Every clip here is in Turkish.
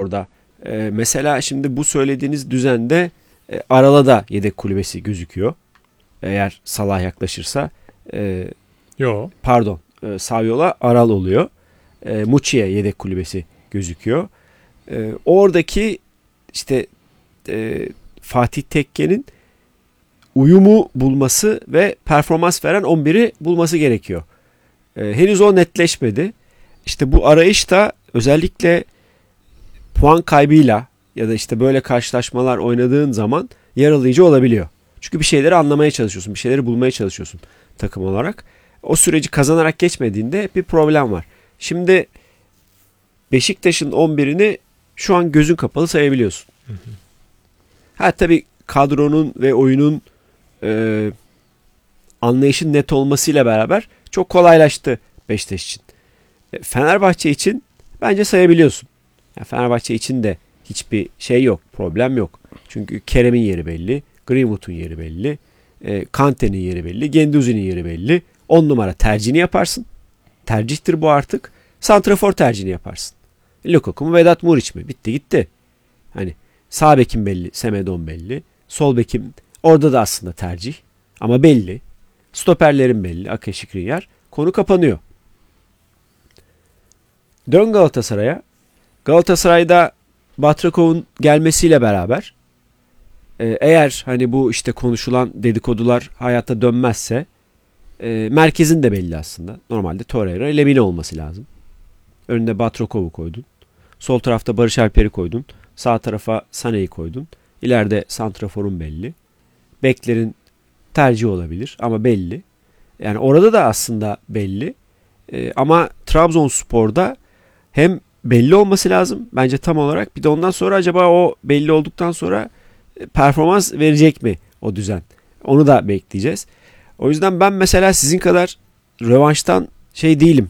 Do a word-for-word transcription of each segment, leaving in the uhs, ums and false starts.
orada. E, mesela şimdi bu söylediğiniz düzende e, Aral'a da yedek kulübesi gözüküyor. Eğer Salah yaklaşırsa. E, Yo. Pardon. E, Saviola Aral oluyor. E, Muçi'ye yedek kulübesi gözüküyor. E, oradaki işte e, Fatih Tekke'nin uyumu bulması ve performans veren on biri bulması gerekiyor. E, henüz o netleşmedi. İşte bu arayış da özellikle puan kaybıyla ya da işte böyle karşılaşmalar oynadığın zaman yaralayıcı olabiliyor. Çünkü bir şeyleri anlamaya çalışıyorsun, bir şeyleri bulmaya çalışıyorsun takım olarak. O süreci kazanarak geçmediğinde bir problem var. Şimdi Beşiktaş'ın on birini şu an gözün kapalı sayabiliyorsun. Hı hı. Ha tabii kadronun ve oyunun e, anlayışın net olmasıyla beraber çok kolaylaştı Beşiktaş için. E, Fenerbahçe için bence sayabiliyorsun. Yani Fenerbahçe için de hiçbir şey yok, problem yok. Çünkü Kerem'in yeri belli, Greenwood'un yeri belli, e, Kante'nin yeri belli, Genduzi'nin yeri belli. on numara tercihini yaparsın. Tercihtir bu artık. Santrafor tercihini yaparsın. Lukaku mu Vedat Muriç mi? Bitti gitti. Hani sağ bekim belli, Semedo belli. Sol bekim orada da aslında tercih. Ama belli. Stoperlerin belli. Ake Şikrinyar. Konu kapanıyor. Dön Galatasaray'a. Galatasaray'da Batrakov'un gelmesiyle beraber eğer hani bu işte konuşulan dedikodular hayata dönmezse e, merkezin de belli aslında. Normalde Torreira ile Lemine olması lazım. Önünde Batrakov'u koydun. Sol tarafta Barış Alper'i koydun. Sağ tarafa Sané'yi koydun. İleride santraforun belli. Beklerin tercih olabilir ama belli. Yani orada da aslında belli. E, ama Trabzonspor'da hem belli olması lazım bence tam olarak. Bir de ondan sonra acaba o belli olduktan sonra performans verecek mi o düzen? Onu da bekleyeceğiz. O yüzden ben mesela sizin kadar rövanştan şey değilim.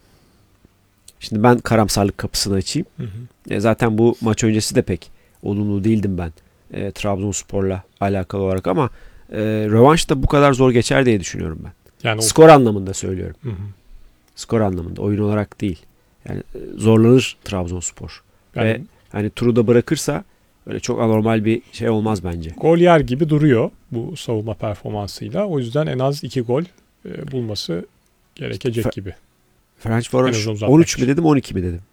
Şimdi ben karamsarlık kapısını açayım. Hı hı. E zaten bu maç öncesi de pek olumlu değildim ben e, Trabzonspor'la alakalı olarak ama e, rövanş da bu kadar zor geçer diye düşünüyorum ben. Yani skor o... anlamında söylüyorum. Hı hı. Skor anlamında, oyun olarak değil. Yani e, zorlanır Trabzonspor. Yani... Ve hani turu da bırakırsa öyle çok anormal bir şey olmaz bence. Gol yer gibi duruyor bu savunma performansıyla. O yüzden en az iki gol e, bulması gerekecek işte, gibi. Fenerbahçe on üç mi dedim on iki mi dedim?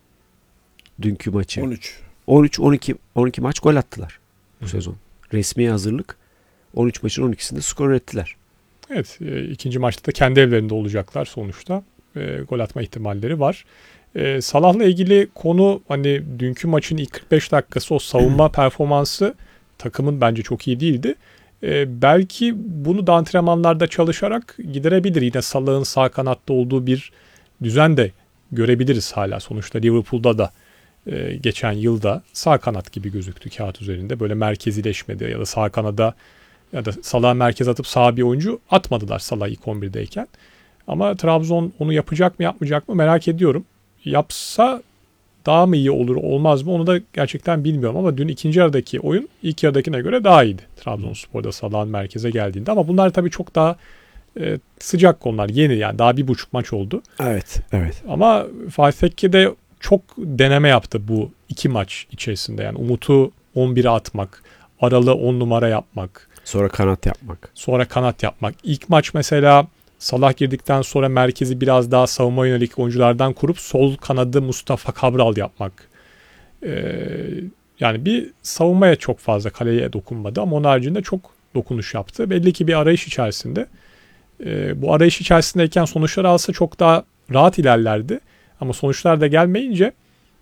Dünkü maçı. on üç. on üç on iki on iki maç gol attılar bu Hı. sezon. Resmi hazırlık on üç maçın on ikisinde skor ürettiler. Evet, e, ikinci maçta da kendi evlerinde olacaklar sonuçta. E, gol atma ihtimalleri var. E, Salah'la ilgili konu hani dünkü maçın ilk kırk beş dakikası o savunma performansı takımın bence çok iyi değildi. E, belki bunu da antrenmanlarda çalışarak giderebilir. Yine Salah'ın sağ kanatta olduğu bir düzen de görebiliriz hala. Sonuçta Liverpool'da da e, geçen yılda sağ kanat gibi gözüktü kağıt üzerinde. Böyle merkezileşmedi ya da sağ kanada ya da Salah'ı merkez atıp sağ bir oyuncu atmadılar Salah ilk on birdeyken. Ama Trabzon onu yapacak mı yapmayacak mı merak ediyorum. Yapsa daha mı iyi olur olmaz mı onu da gerçekten bilmiyorum ama dün ikinci yarıdaki oyun ilk yarıdakine göre daha iyiydi. Trabzonspor'da Salah'ın merkeze geldiğinde ama bunlar tabii çok daha e, sıcak konular, yeni yani daha bir buçuk maç oldu. Evet, evet. Ama Fatih Tekke de çok deneme yaptı bu iki maç içerisinde. Yani Umut'u on bire atmak, Aral'ı on numara yapmak. Sonra kanat yapmak. Sonra kanat yapmak. İlk maç mesela Salah girdikten sonra merkezi biraz daha savunma yönelik oyunculardan kurup sol kanadı Mustafa Cabral yapmak. Ee, yani bir savunmaya çok fazla kaleye dokunmadı ama onun haricinde çok dokunuş yaptı. Belli ki bir arayış içerisinde. Ee, bu arayış içerisindeyken sonuçlar alsa çok daha rahat ilerlerdi. Ama sonuçlar da gelmeyince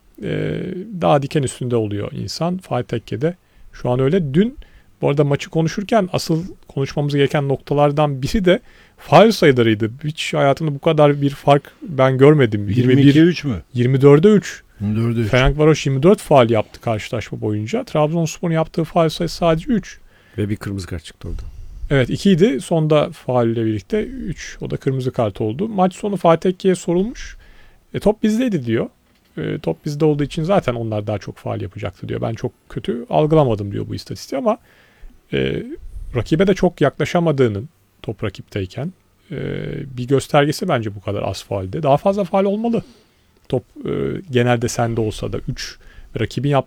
e, daha diken üstünde oluyor insan. Fatih Tekke'de şu an öyle. Dün bu arada maçı konuşurken asıl konuşmamız gereken noktalardan biri de faul sayılarıydı. Hiç hayatımda bu kadar bir fark ben görmedim. yirmi ikiye üç mü? yirmi dörde üç. yirmi dörde üç. Fenerbahçe yirmi dört faul yaptı karşılaşma boyunca. Trabzonspor'un yaptığı faul sayısı sadece üç. Ve bir kırmızı kart çıktı orada. Evet, ikiydi. Sonda faulle birlikte üç. O da kırmızı kart oldu. Maç sonu Fatih Tekke'ye sorulmuş. E, top bizdeydi diyor. E, top bizde olduğu için zaten onlar daha çok faul yapacaktı diyor. Ben çok kötü algılamadım diyor bu istatistiği ama e, rakibe de çok yaklaşamadığının top rakipteyken e, bir göstergesi bence bu kadar az faulde. Daha fazla faul olmalı. Top e, genelde sende olsa da üç rakibin yaptığı